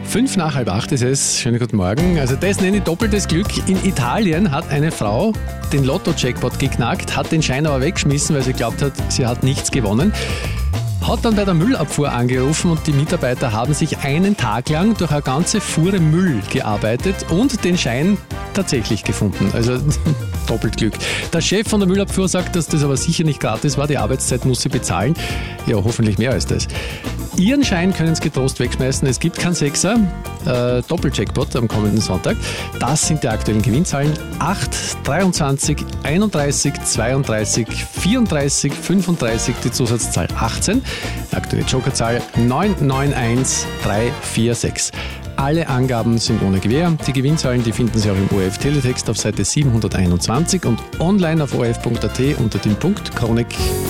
7:05 ist es. Schönen guten Morgen. Also das nenne ich doppeltes Glück. In Italien hat eine Frau den Lotto-Jackpot geknackt, hat den Schein aber weggeschmissen, weil sie glaubt hat, sie hat nichts gewonnen. Hat dann bei der Müllabfuhr angerufen und die Mitarbeiter haben sich einen Tag lang durch eine ganze Fuhre Müll gearbeitet und den Schein tatsächlich gefunden. Also doppelt Glück. Der Chef von der Müllabfuhr sagt, dass das aber sicher nicht gratis war. Die Arbeitszeit muss sie bezahlen. Ja, hoffentlich mehr als das. Ihren Schein können Sie getrost wegschmeißen. Es gibt keinen Sechser. Doppeljackpot am kommenden Sonntag. Das sind die aktuellen Gewinnzahlen. 8, 23, 31, 32, 34, 35, die Zusatzzahl 18. Die aktuelle Jokerzahl 991346. Alle Angaben sind ohne Gewähr. Die Gewinnzahlen, die finden Sie auch im ORF-Teletext auf Seite 721 und online auf orf.at unter dem Punkt Chronik.